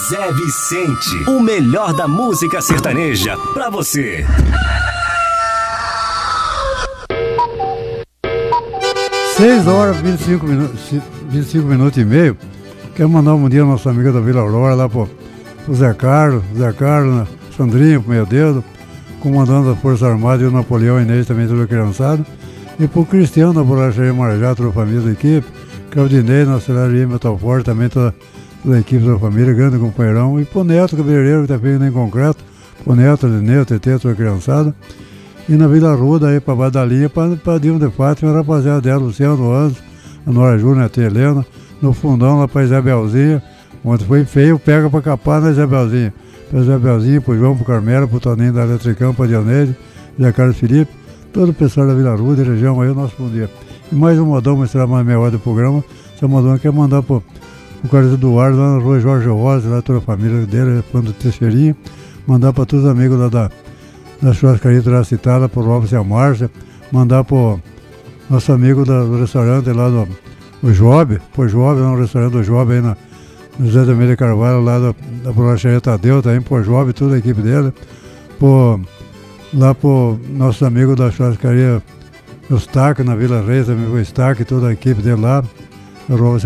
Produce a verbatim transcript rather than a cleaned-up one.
Zé Vicente, o melhor da música sertaneja pra você. seis horas, vinte e cinco minutos, vinte e cinco minutos e meio. Quero mandar um bom dia à nossa amiga da Vila Aurora, lá pro, pro Zé Carlos, Zé Carlos, Sandrinho, pro meu dedo, comandante da Força Armada, e o Napoleão Inês também, toda criançada. E pro Cristiano da Bolacharia Marajá, toda a família da equipe. Claudinei, na Celeraria Metal Forte, também toda, toda a equipe da família, grande companheirão. E pro Neto Cabeleireiro, que tá feito em concreto. Pro Neto, Lineu, Tetê, toda criançada. E na Vila Ruda, aí pra baixo da linha, pra, pra Dilma de Fátima, a rapaziada dela, Luciano Anjos, a Nora Júnior, a Tia Helena. No fundão, lá pra Isabelzinha. Ontem foi feio, pega pra capar na Isabelzinha. Pra Isabelzinha, pro João, pro Carmelo, pro Toninho da Eletricão, pra Dioneide, Zé Carlos Felipe. Todo o pessoal da Vila Ruda, região aí, o nosso bom dia. E mais um modão, mostrar mais meia hora do programa. Essa modão quer mandar pro, pro Carlos Eduardo, lá na rua Jorge Rosa, lá toda a família dele, fã do Teixeirinha. Mandar pra todos os amigos lá da, da churrascaria Tracitada, pro Robson e a Márcia. Mandar pro nosso amigo da, do restaurante lá do o Job, pro Job, lá no restaurante do Job aí na, no José de Amélia Carvalho, lá da, da Bolacharia Tadeu, também pro Job, toda a equipe dele. Pro, lá pro nosso amigo da churrascaria Eustáquio, na Vila Reis, também o Eustáquio, toda a equipe dele lá.